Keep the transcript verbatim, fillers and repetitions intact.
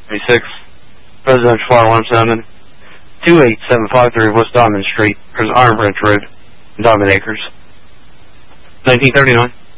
twenty-six, Presidential Fire Alarm Sounded, two eight seven five three West Diamond Street, Iron Branch Road, Diamond Acres. nineteen thirty-nine.